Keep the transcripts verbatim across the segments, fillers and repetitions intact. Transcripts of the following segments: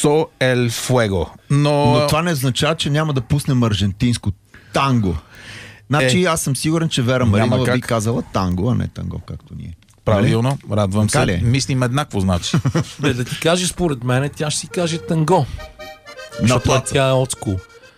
Со ел фуего. Но... Но това не означава, че няма да пуснем аржентинско танго. Значи е. Аз съм сигурен, че Вера Маринова би казала танго, а не танго, както ние. Правилно, радвам се. Ли? Мислим еднакво, значи. Бе, да ти кажеш, според мен, тя ще си каже танго. Защото тя е отскул.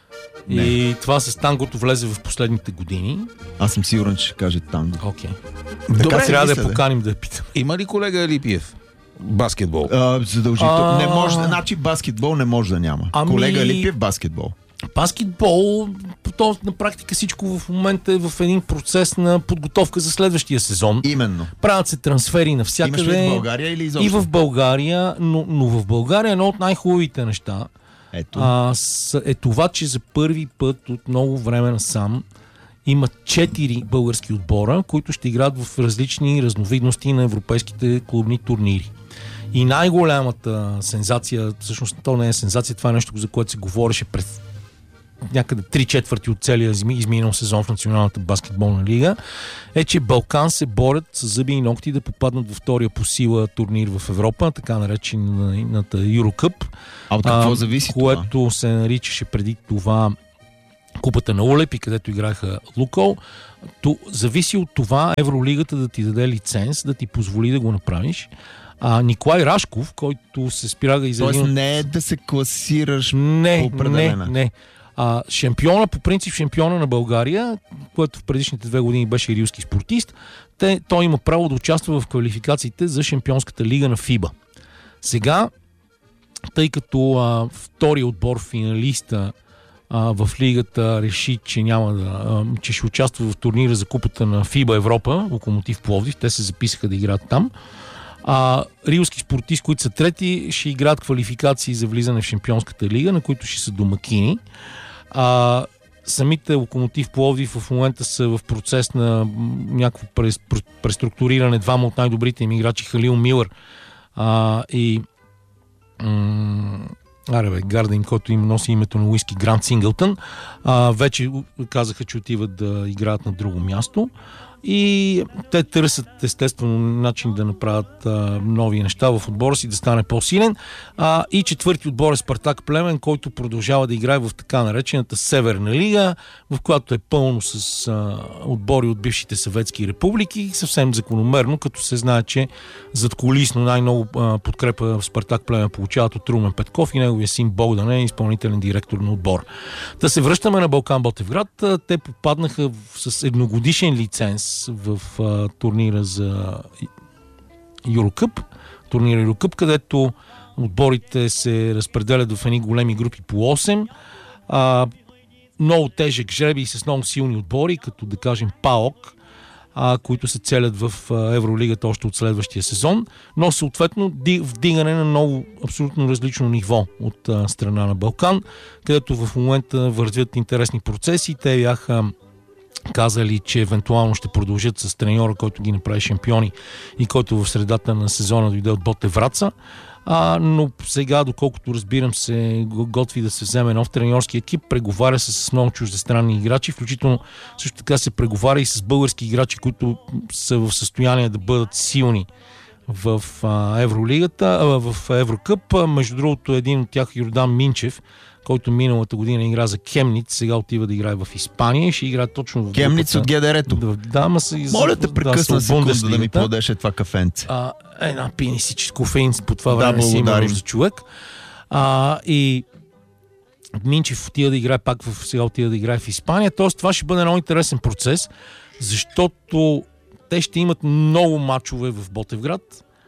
И това с тангото влезе в последните години. Аз съм сигурен, че ще каже танго. Окей. Добре, така трябва мисля, да я поканим да я питам. Има ли колега Елипиев? Баскетбол. А, задължително. А... Не може, значи баскетбол не може да няма. Ами... Колега Елипиев баскетбол. Баскетбол, то на практика всичко в момента е в един процес на подготовка за следващия сезон. Именно. Правят се трансфери навсякъде. Имаш ли в България или изобщо? И в България, но, но в България едно от най-хубавите неща Ето. а, с, е това, че за първи път от много време насам има четири български отбора, които ще играят в различни разновидности на европейските клубни турнири. И най-голямата сензация, всъщност то не е сензация, това е нещо, за което се говореше през някъде три четвърти от целия изминал сезон в Националната баскетболна лига, е, че Балкан се борят с зъби и ногти да попаднат във втория по сила турнир в Европа, така наречената Eurocup. А от какво а, зависи което това? се наричаше преди това Купата на Олепи, където играха Лукол. То зависи от това Евролигата да ти даде лиценз, да ти позволи да го направиш. А Николай Рашков, който се спирага и за Тоест един... не е да се класираш не, по определена. Не, не. А, шампиона, по принцип шампиона на България, който в предишните две години беше рилски спортист, те, той има право да участва в квалификациите за Шампионската лига на ФИБА. Сега, тъй като а, втори отбор финалиста а, в лигата реши, че няма да, а, че ще участва в турнира за купата на ФИБА Европа, Локомотив Пловдив, те се записаха да играят там. А рилски спортисти, които са трети, ще играят квалификации за влизане в Шампионската лига, на които ще са домакини. А, самите Локомотив Пловдив в момента са в процес на някакво преструктуриране. Двама от най-добрите им играчи, Халил Милър а, и м- аре бе, Гарден, който им носи името на уиски, Грант Синглтън, а, вече казаха, че отиват да играят на друго място. И те търсят естествено начин да направят а, нови неща в отбора си, да стане по-силен. А, и четвърти отбор е Спартак Плевен, който продължава да играе в така наречената Северна лига, в която е пълно с а, отбори от бившите съветски републики, съвсем закономерно, като се знае, че задкулисно най-много а, подкрепа в Спартак Плевен получават от Румен Петков и неговия син Богдан е изпълнителен директор на отбор. Да се връщаме на Балкан Ботевград. Те попаднаха с едногодишен лиценз в а, турнира за Eurocup, турнира Eurocup, където отборите се разпределят в едни големи групи по осем. А, много тежък жребий с много силни отбори, като да кажем ПАОК, а, които се целят в а, Евролигата още от следващия сезон, но съответно вдигане на много абсолютно различно ниво от а, страна на Балкан, където в момента вървят интересни процеси. Те бяха казали, че евентуално ще продължат с треньора, който ги направи шампиони и който в средата на сезона дойде от Ботев Враца. А, но сега, доколкото разбирам, се готви да се вземе нов треньорски екип, преговаря се с много чуждестранни играчи, включително също така се преговаря и с български играчи, които са в състояние да бъдат силни в а, Евролигата, а, в Еврокъп. Между другото, един от тях, Йордан Минчев, който миналата година игра за Кемниц, сега отива да играе в Испания и ще играе точно в Кемниц от ГДР-то. Да, ма се... Моля те прекъсна да, секунда да ми подеше това кафенце. А, една пини си, че кофеин по това да, време си има за човек. А, и Минчев отива да играе пак в, сега отива да играе в Испания. Тоест това ще бъде много интересен процес, защото те ще имат много мачове в Ботевград,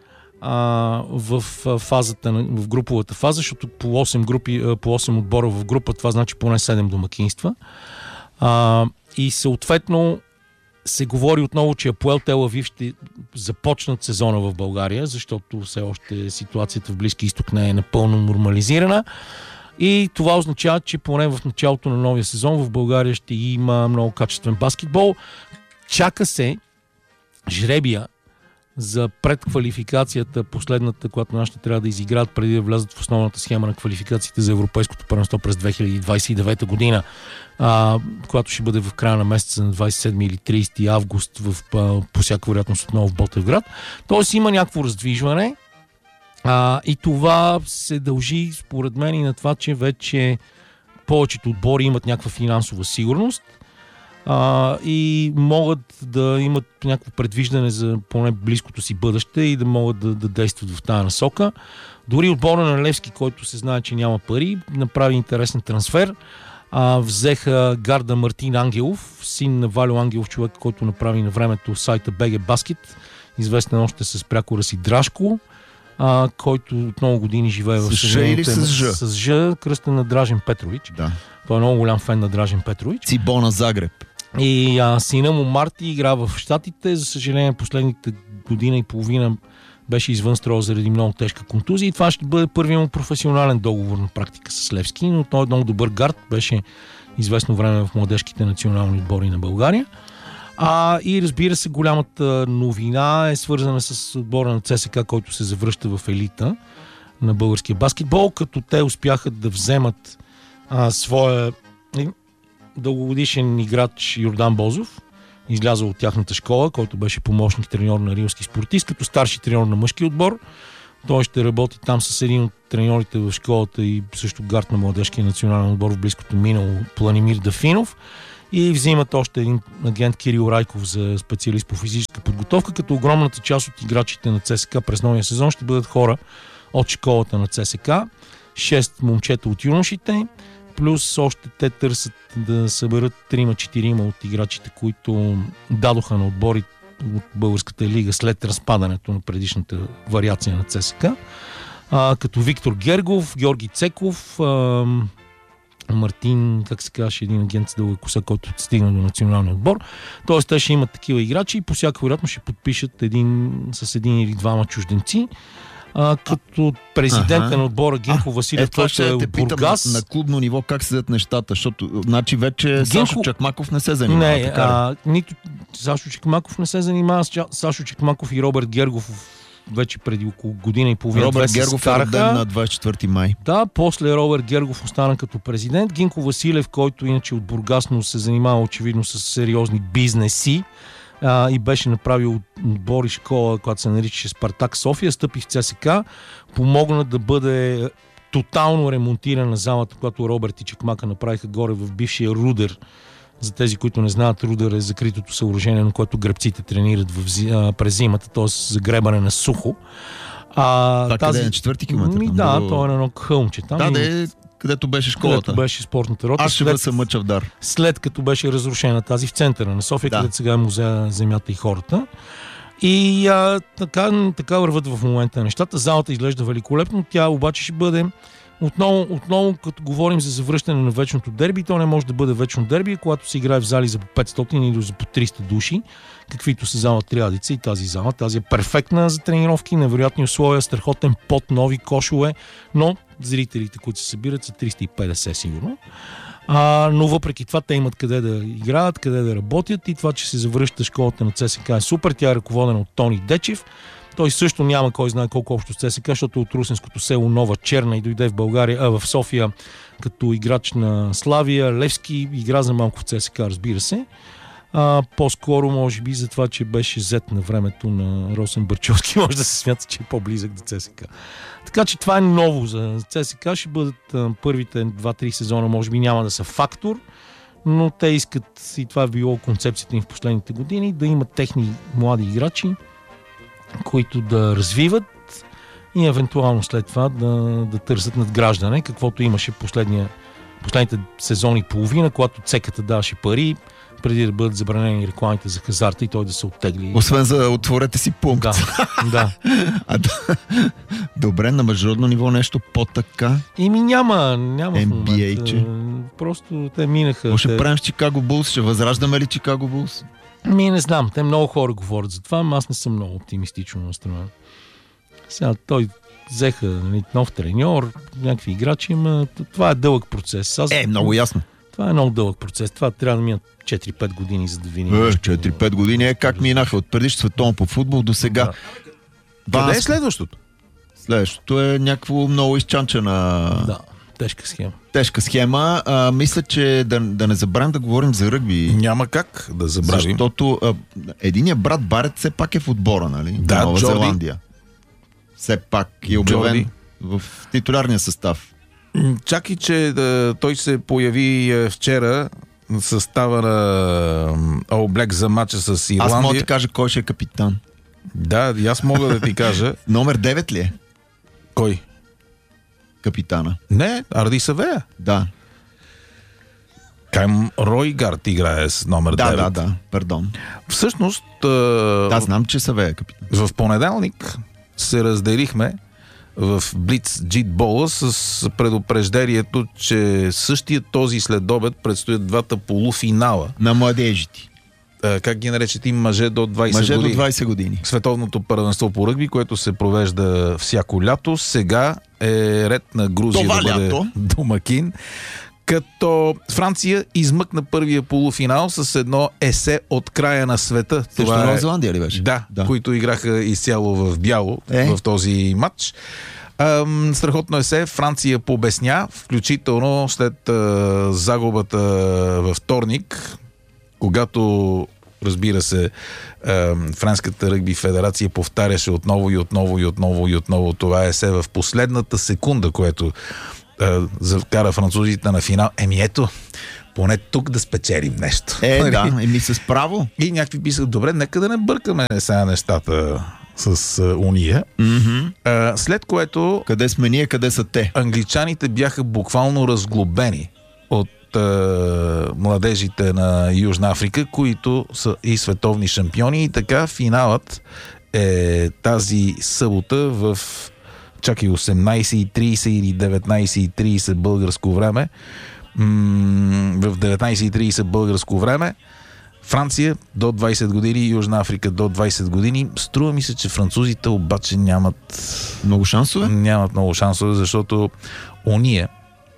А, в фазата, в груповата фаза, защото по осем, групи, по осем отбора в група, това значи поне седем домакинства. А, и съответно се говори отново, че Апоел Тел Авив ще започнат сезона в България, защото все още ситуацията в Близки изток не е напълно нормализирана. И това означава, че поне в началото на новия сезон в България ще има много качествен баскетбол. Чака се жребия за предквалификацията, последната, която нашите трябва да изиграят преди да влязат в основната схема на квалификациите за Европейското първенство през две хиляди двадесет и девета година, а, която ще бъде в края на месеца на двадесет и седми или тридесети август в, по всяка вероятност отново в Ботевград. Тоест има някакво раздвижване А, и това се дължи, според мен, и на това, че вече повечето отбори имат някаква финансова сигурност а, и могат да имат някакво предвиждане за поне близкото си бъдеще и да могат да, да действат в тази насока. Дори отбора на Левски, който се знае, че няма пари, направи интересен трансфер. А, взеха гарда Мартин Ангелов, син на Валю Ангелов, човек, който направи на времето сайта би джи Basket, известен още с прякора си Драшко, а, който от много години живее в Съединените Съединените. С Ж или с Ж? С Ж, кръстен на Дражен Петрович. Да. Той е много голям фен на Дражен Петрович. Цибона Загреб. И а, сина му Марти игра в Щатите. За съжаление, последните година и половина беше извън строя заради много тежка контузия и това ще бъде първият му професионален договор на практика с Левски, но той е много добър гард, беше известно време в младежките национални отбори на България. А, и разбира се, голямата новина е свързана с отбора на ЦСКА, който се завръща в елита на българския баскетбол, като те успяха да вземат а, своя дългогодишен играч Йордан Бозов, излязъл от тяхната школа, който беше помощник треньор на рилски спортист, като старши треньор на мъжки отбор. Той ще работи там с един от треньорите в школата и също гард на младежкия национален отбор в близкото минало, Планимир Дафинов. И взимат още един агент Кирил Райков за специалист по физическа подготовка, като огромната част от играчите на ЦСКА през новия сезон ще бъдат хора от школата на ЦСКА. Шест момчета от юношите, плюс още те търсят да съберат трима-четирима от играчите, които дадоха на отбори от Българската лига след разпадането на предишната вариация на ЦСКА. А, като Виктор Гергов, Георги Цеков, а, Мартин, как се казваше, един агент с дълга коса, който стигна до националния отбор. Тоест, те ще имат такива играчи и по всяка вероятност ще подпишат един, с един или двама чужденци. А, като президента ага. на отбора Гинко Василев, който е от Бургас. На, на клубно ниво как седят нещата, защото значи вече Гинко... Сашо Чакмаков не се занимава. Не, а, нито Сашо Чакмаков не се занимава. Сашо Чакмаков и Роберт Гергов вече преди около година и половина. Роберт Гергов е роден на двадесет и четвърти май. Да, после Роберт Гергов остана като президент. Гинко Василев, който иначе от Бургас, но се занимава очевидно с сериозни бизнеси, а, и беше направил отбор и школа, която се наричаше Спартак София, стъпи в ЦСКА, помогна да бъде тотално ремонтирана залата, която Роберт и Чакмака направиха горе в бившия Рудер. За тези, които не знаят, Рудер е закритото съоръжение, на което гребците тренират в, а, през зимата, т.е. за гребане на сухо. А, Това тази... къде е на четвърти километър? Ми, да, то е на едно хълмче. Там да, и... да е, където беше школата. Където беше спортната рота. Аз ще бъда съм Чавдар. След като беше разрушена тази в центъра на София, да. Където сега е музея Земята и хората. И а, така, така върват в момента нещата. Залата изглежда великолепно, тя обаче ще бъде отново, отново като говорим за завръщане на вечното дерби, то не може да бъде вечно дерби, когато се играе в зали за по петстотин или за по триста души, каквито са зала Триадица и тази зала. Тази е перфектна за тренировки, невероятни условия, страхотен пот, нови кошове, но зрителите, които се събират, са триста и петдесет сигурно. А, но въпреки това те имат къде да играят, къде да работят и това, че се завръща школата на ЦСКА е супер. Тя е ръководена от Тони Дечев. Той също няма кой знае колко общо с ЦСКА, защото от русенското село Нова Черна и дойде в България, а в София като играч на Славия, Левски, игра за малко в ЦСКА, разбира се. А, по-скоро, може би, за това, че беше зет на времето на Росен Бърчовски, може да се смята, че е по-близък до ЦСКА. Така че това е ново за ЦСКА. Ще бъдат а, първите два-три сезона, може би няма да са фактор, но те искат, и това е било концепцията им в последните години, да имат техни млади играчи, които да развиват и евентуално след това да, да търсят надграждане, каквото имаше последния, последните сезони и половина, когато цеката даваше пари, преди да бъдат забранени рекламите за хазарта и той да се оттегли. Освен за отворете си пункт. Да, да. А, да. Добре, на международно ниво нещо по-така? Ими няма, няма Н Б А, в момента. че? Просто те минаха. Може те... правим с Чикаго Булс, ще възраждаме ли Чикаго Булс? Ми не знам, те много хора говорят за това, но аз не съм много оптимистично настроен. Сега той взеха нали, нов треньор, някакви играчи, но това е дълъг процес. Аз... Е, много ясно. Това е много дълъг процес. Това трябва да минат четири-пет години, за да видим. Е, четири-пет години е как минаха от преди световно по футбол до сега. Да. Къде е следващото? Следващото е някакво много изчанчена... Да, тежка схема. Тежка схема. А, мисля, че да, да не забравим да говорим за ръгби. Няма как да забравим. Защото а, единият брат Барет все пак е в отбора, нали? Да, Нова Джорди. Зеландия. все пак е обявен Джорди в титулярния състав. Чакай, че да, той се появи е, вчера в състава на All Blacks за матча с Ирландия. Аз мога да ти кажа кой ще е капитан. Да, и аз мога да ти кажа. Номер девет ли е? Кой? Капитана. Не, Арди Савея. Да. Кайм Ройгард играе с номер Да, девет. да, да, пардон. Всъщност, Да, знам, че Савея е капитан. в понеделник се разделихме в Блиц Джитбола с предупреждението, че същия този следобед предстоят двата полуфинала. На младежите. Как ги наречете им мъже до двайсет Мъже години? до двайсет години. Световното първенство по ръгби, което се провежда всяко лято. Сега е ред на Грузия Това да бъде лято. домакин. Като Франция измъкна първия полуфинал с едно есе от края на света. Също Това Нова е... Зеландия ли беше? Да, да, които играха изцяло в бяло е. в този матч. Ам, страхотно есе. Франция побесня, включително след а, загубата във вторник, когато, разбира се, а, Френската ръгби федерация повтаряше отново и отново и отново и отново това есе в последната секунда, което закара французите на финал. Еми ето, поне тук да спечелим нещо. Е, да, еми с право. И някакви писат, добре, нека да не бъркаме сега нещата с а, уния. Mm-hmm. А, след което... Къде сме ние, къде са те? Англичаните бяха буквално разглобени от а, младежите на Южна Африка, които са и световни шампиони. И така финалът е тази събота в чакай осемнайсет и трийсет или деветнайсет и трийсет българско време. М- в деветнайсет и трийсет българско време. Франция до двайсет години, Южна Африка до двайсет години. Струва ми се, че французите обаче нямат много шансове. Нямат много шансове, защото уния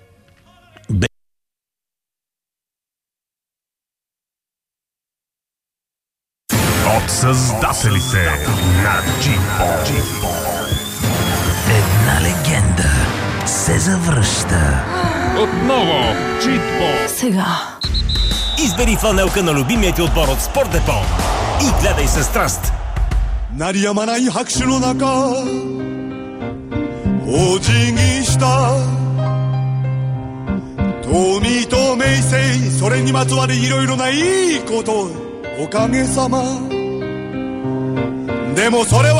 от създателите на Джитбол. Една легенда се завръща. Отново Джитбол. Сега. Избери фланелка на любимия ти отбор от Спортдепо и гледай със страст. 鳴りやまない拍手の中お辞儀した富と名声それにまつわるいろいろないいことおかげさまでもそれは